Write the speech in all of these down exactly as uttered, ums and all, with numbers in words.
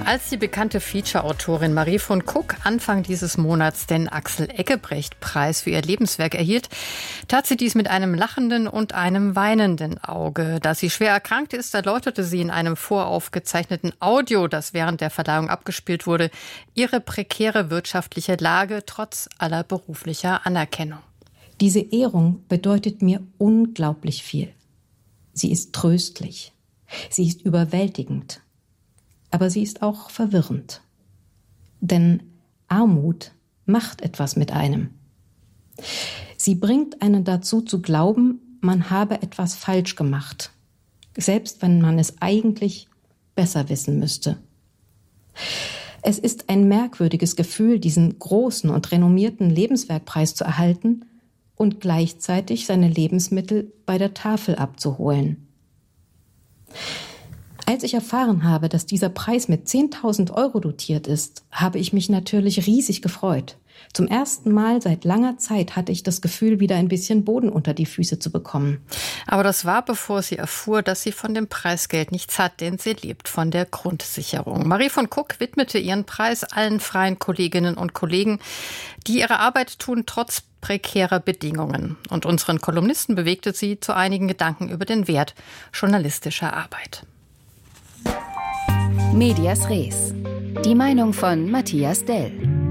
Als die bekannte Feature-Autorin Marie von Kock Anfang dieses Monats den Axel-Eggebrecht-Preis für ihr Lebenswerk erhielt, tat sie dies mit einem lachenden und einem weinenden Auge. Da sie schwer erkrankt ist, erläuterte sie in einem voraufgezeichneten Audio, das während der Verleihung abgespielt wurde, ihre prekäre wirtschaftliche Lage trotz aller beruflicher Anerkennung. Diese Ehrung bedeutet mir unglaublich viel. Sie ist tröstlich. Sie ist überwältigend. Aber sie ist auch verwirrend. Denn Armut macht etwas mit einem. Sie bringt einen dazu zu glauben, man habe etwas falsch gemacht, selbst wenn man es eigentlich besser wissen müsste. Es ist ein merkwürdiges Gefühl, diesen großen und renommierten Lebenswerkpreis zu erhalten und gleichzeitig seine Lebensmittel bei der Tafel abzuholen. Als ich erfahren habe, dass dieser Preis mit zehntausend Euro dotiert ist, habe ich mich natürlich riesig gefreut. Zum ersten Mal seit langer Zeit hatte ich das Gefühl, wieder ein bisschen Boden unter die Füße zu bekommen. Aber das war, bevor sie erfuhr, dass sie von dem Preisgeld nichts hat, denn sie lebt von der Grundsicherung. Marie von Kock widmete ihren Preis allen freien Kolleginnen und Kollegen, die ihre Arbeit tun, trotz prekärer Bedingungen. Und unseren Kolumnisten bewegte sie zu einigen Gedanken über den Wert journalistischer Arbeit. Medias Res. Die Meinung von Matthias Dell.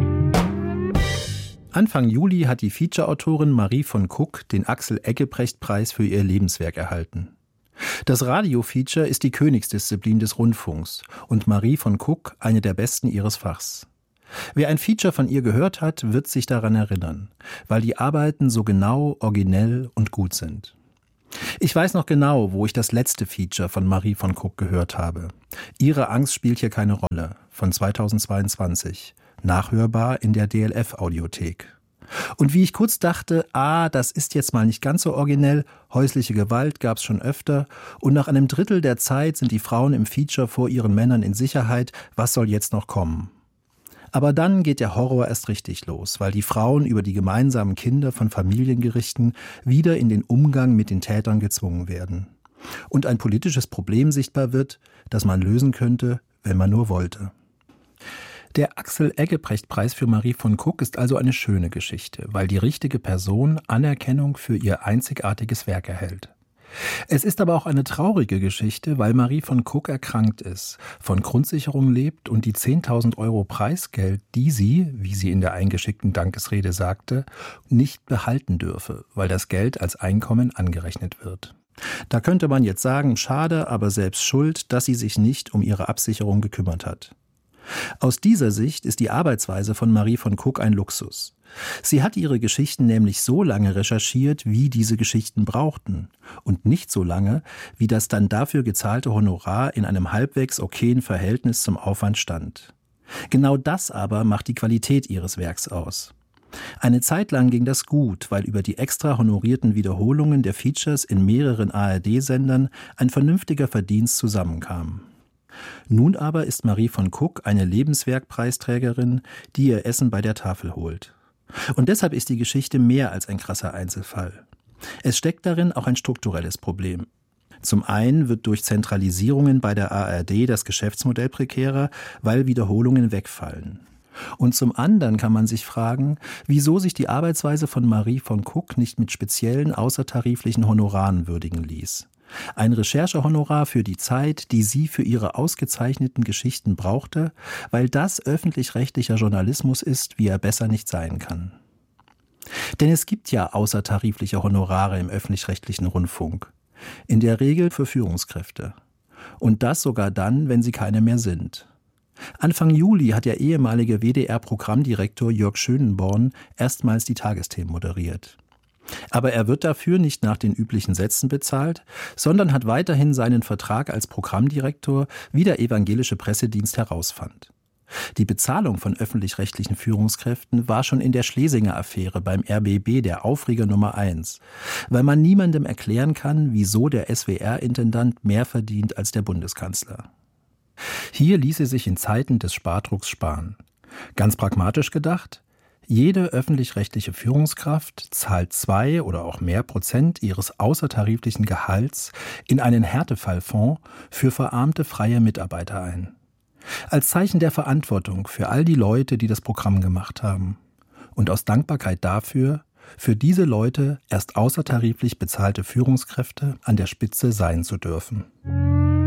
Anfang Juli hat die Feature-Autorin Marie von Kock den Axel-Eggebrecht-Preis für ihr Lebenswerk erhalten. Das Radio-Feature ist die Königsdisziplin des Rundfunks und Marie von Kock eine der besten ihres Fachs. Wer ein Feature von ihr gehört hat, wird sich daran erinnern, weil die Arbeiten so genau, originell und gut sind. Ich weiß noch genau, wo ich das letzte Feature von Marie von Kock gehört habe. Ihre Angst spielt hier keine Rolle, von zweitausendzweiundzwanzig. Nachhörbar in der D L F-Audiothek. Und wie ich kurz dachte, ah, das ist jetzt mal nicht ganz so originell, häusliche Gewalt gab's schon öfter und nach einem Drittel der Zeit sind die Frauen im Feature vor ihren Männern in Sicherheit, was soll jetzt noch kommen? Aber dann geht der Horror erst richtig los, weil die Frauen über die gemeinsamen Kinder von Familiengerichten wieder in den Umgang mit den Tätern gezwungen werden. Und ein politisches Problem sichtbar wird, das man lösen könnte, wenn man nur wollte. Der Axel-Eggebrecht-Preis für Marie von Kock ist also eine schöne Geschichte, weil die richtige Person Anerkennung für ihr einzigartiges Werk erhält. Es ist aber auch eine traurige Geschichte, weil Marie von Kock erkrankt ist, von Grundsicherung lebt und die zehntausend Euro Preisgeld, die sie, wie sie in der eingeschickten Dankesrede sagte, nicht behalten dürfe, weil das Geld als Einkommen angerechnet wird. Da könnte man jetzt sagen, schade, aber selbst schuld, dass sie sich nicht um ihre Absicherung gekümmert hat. Aus dieser Sicht ist die Arbeitsweise von Marie von Kock ein Luxus. Sie hat ihre Geschichten nämlich so lange recherchiert, wie diese Geschichten brauchten und nicht so lange, wie das dann dafür gezahlte Honorar in einem halbwegs okayen Verhältnis zum Aufwand stand. Genau das aber macht die Qualität ihres Werks aus. Eine Zeit lang ging das gut, weil über die extra honorierten Wiederholungen der Features in mehreren A R D-Sendern ein vernünftiger Verdienst zusammenkam. Nun aber ist Marie von Kock eine Lebenswerkpreisträgerin, die ihr Essen bei der Tafel holt. Und deshalb ist die Geschichte mehr als ein krasser Einzelfall. Es steckt darin auch ein strukturelles Problem. Zum einen wird durch Zentralisierungen bei der A R D das Geschäftsmodell prekärer, weil Wiederholungen wegfallen. Und zum anderen kann man sich fragen, wieso sich die Arbeitsweise von Marie von Kock nicht mit speziellen außertariflichen Honoraren würdigen ließ. Ein Recherchehonorar für die Zeit, die sie für ihre ausgezeichneten Geschichten brauchte, weil das öffentlich-rechtlicher Journalismus ist, wie er besser nicht sein kann. Denn es gibt ja außertarifliche Honorare im öffentlich-rechtlichen Rundfunk. In der Regel für Führungskräfte. Und das sogar dann, wenn sie keine mehr sind. Anfang Juli hat der ehemalige W D R-Programmdirektor Jörg Schönenborn erstmals die Tagesthemen moderiert. Aber er wird dafür nicht nach den üblichen Sätzen bezahlt, sondern hat weiterhin seinen Vertrag als Programmdirektor, wie der evangelische Pressedienst herausfand. Die Bezahlung von öffentlich-rechtlichen Führungskräften war schon in der Schlesinger-Affäre beim R B B der Aufreger Nummer eins, weil man niemandem erklären kann, wieso der S W R-Intendant mehr verdient als der Bundeskanzler. Hier ließe sich in Zeiten des Spardrucks sparen. Ganz pragmatisch gedacht: Jede öffentlich-rechtliche Führungskraft zahlt zwei oder auch mehr Prozent ihres außertariflichen Gehalts in einen Härtefallfonds für verarmte freie Mitarbeiter ein. Als Zeichen der Verantwortung für all die Leute, die das Programm gemacht haben. Und aus Dankbarkeit dafür, für diese Leute erst außertariflich bezahlte Führungskräfte an der Spitze sein zu dürfen.